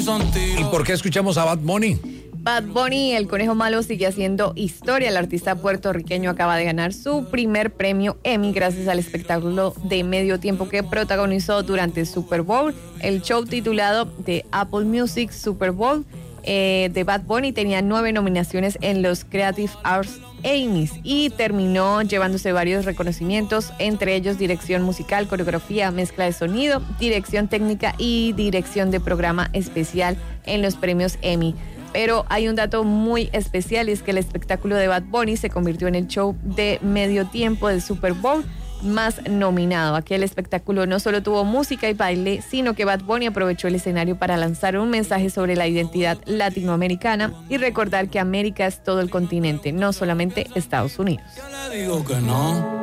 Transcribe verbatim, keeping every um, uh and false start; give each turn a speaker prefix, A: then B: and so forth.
A: ¿Y por qué escuchamos a Bad Bunny?
B: Bad Bunny, el conejo malo, sigue haciendo historia. El artista puertorriqueño acaba de ganar su primer premio Emmy gracias al espectáculo de medio tiempo que protagonizó durante el Super Bowl. El show titulado The Apple Music Super Bowl eh, de Bad Bunny tenía nueve nominaciones en los Creative Arts Emmys y terminó llevándose varios reconocimientos, entre ellos dirección musical, coreografía, mezcla de sonido, dirección técnica y dirección de programa especial en los premios Emmy. Pero hay un dato muy especial y es que el espectáculo de Bad Bunny se convirtió en el show de medio tiempo del Super Bowl más nominado. Aquel espectáculo no solo tuvo música y baile, sino que Bad Bunny aprovechó el escenario para lanzar un mensaje sobre la identidad latinoamericana y recordar que América es todo el continente, no solamente Estados Unidos.
C: Yo le digo que no.